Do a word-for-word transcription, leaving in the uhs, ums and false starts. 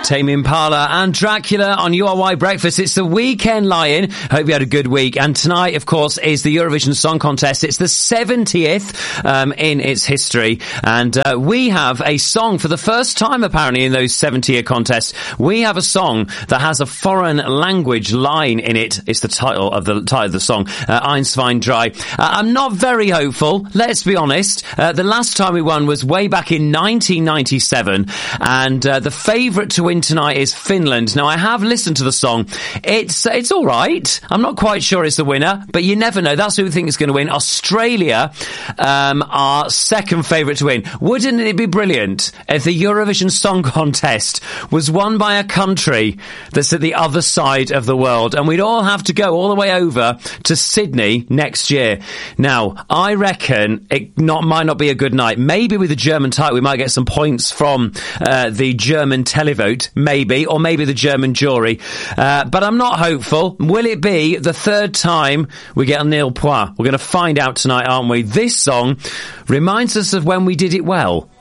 Tame Impala and Dracula on U R Y Breakfast. It's the Weekend Lion. Hope you had a good week. And tonight, of course, is the Eurovision Song Contest. It's the seventieth um, in its history. And uh, we have a song for the first time, apparently, in those seventy-year contests. We have a song that has a foreign language line in it. It's the title of the title of the song, uh, Eins, zwei, drei. Uh, I'm not very hopeful, let's be honest. Uh, the last time we won was way back in nineteen ninety-seven. And uh, the favourite to win tonight is Finland. Now, I have listened to the song. It's it's all right. I'm not quite sure it's the winner, but you never know. That's who we think is going to win. Australia um, are second favourite to win. Wouldn't it be brilliant if the Eurovision Song Contest was won by a country that's at the other side of the world, and we'd all have to go all the way over to Sydney next year? Now, I reckon it not might not be a good night. Maybe with the German title, we might get some points from uh, the German televote, maybe, or maybe the German jury. Uh, but I'm not hopeful. Will it be the third time we get a nil point? We're going to find out tonight, aren't we? This song reminds us of when we did it well.